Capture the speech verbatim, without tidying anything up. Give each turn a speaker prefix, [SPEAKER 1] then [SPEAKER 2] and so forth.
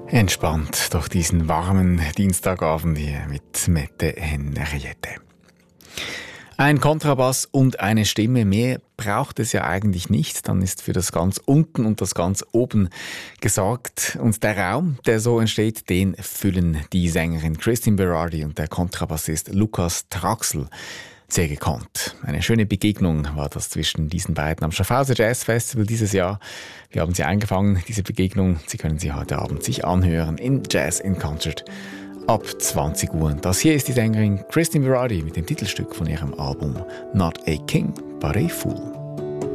[SPEAKER 1] Entspannt durch diesen warmen Dienstagabend hier mit Mette Henriette. Ein Kontrabass und eine Stimme, mehr braucht es ja eigentlich nicht. Dann ist für das ganz unten und das ganz oben gesorgt. Und der Raum, der so entsteht, den füllen die Sängerin Christine Berardi und der Kontrabassist Lukas Traxel sehr gekonnt. Eine schöne Begegnung war das zwischen diesen beiden am Schaffhauser Jazz Festival dieses Jahr. Wir haben sie eingefangen, diese Begegnung. Sie können sie heute Abend sich anhören in Jazz in Concert ab zwanzig Uhr. Das hier ist die Sängerin Christine Berardi mit dem Titelstück von ihrem Album Not a King, but a Fool.